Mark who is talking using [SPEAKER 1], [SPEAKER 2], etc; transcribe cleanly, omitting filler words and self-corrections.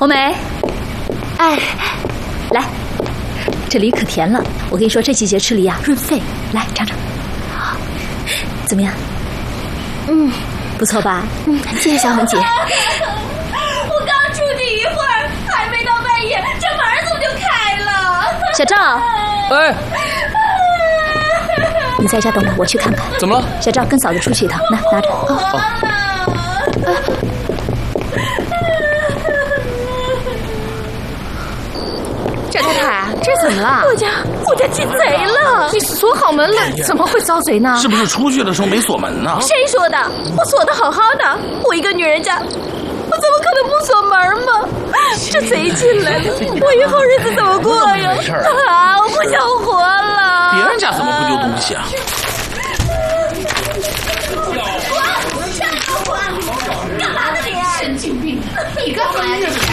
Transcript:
[SPEAKER 1] 红梅，哎，来，这梨可甜了。我跟你说，这季节吃梨啊，润肺。来尝尝，怎么样？不错吧？谢谢小红姐。
[SPEAKER 2] 我刚出去一会儿，还没到半夜，这门怎么就开了？
[SPEAKER 1] 小赵，
[SPEAKER 3] 哎，
[SPEAKER 1] 你在家等我，我去看看。
[SPEAKER 3] 怎么了？
[SPEAKER 1] 小赵，跟嫂子出去一趟，拿着。
[SPEAKER 4] 赵太太，这怎么了？
[SPEAKER 2] 我家进贼了！
[SPEAKER 4] 你锁好门了，怎么会遭贼呢？
[SPEAKER 3] 是不是出去的时候没锁门呢？
[SPEAKER 2] 谁说的？我锁得好好的，我一个女人家，我怎么可能不锁门嘛？这贼进来了，我以后日子怎么过呀？啊，我不想活了！
[SPEAKER 3] 别人家怎么不丢东西啊？
[SPEAKER 2] 干嘛呢你？
[SPEAKER 4] 神经病！你干嘛呀？